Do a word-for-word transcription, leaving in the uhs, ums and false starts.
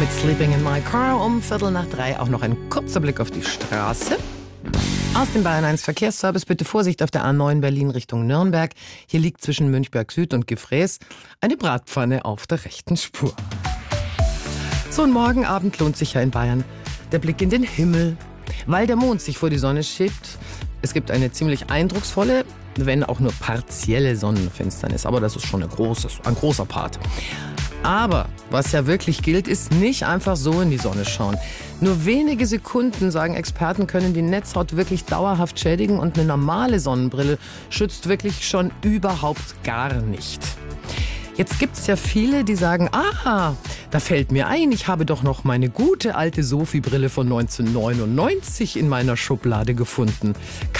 mit Sleeping in My Car um Viertel nach drei. Auch noch ein kurzer Blick auf die Straße. Aus dem Bayern eins Verkehrsservice, bitte Vorsicht auf der A neun Berlin Richtung Nürnberg. Hier liegt zwischen Münchberg Süd und Gefräß eine Bratpfanne auf der rechten Spur. So ein Morgenabend lohnt sich ja in Bayern der Blick in den Himmel, weil der Mond sich vor die Sonne schiebt. Es gibt eine ziemlich eindrucksvolle, wenn auch nur partielle Sonnenfinsternis. Aber das ist schon ein, großes, ein großer Part. Aber was ja wirklich gilt, ist nicht einfach so in die Sonne schauen. Nur wenige Sekunden, sagen Experten, können die Netzhaut wirklich dauerhaft schädigen und eine normale Sonnenbrille schützt wirklich schon überhaupt gar nicht. Jetzt gibt's ja viele, die sagen, ah, da fällt mir ein, ich habe doch noch meine gute alte Sophie-Brille von neunzehnhundertneunundneunzig in meiner Schublade gefunden.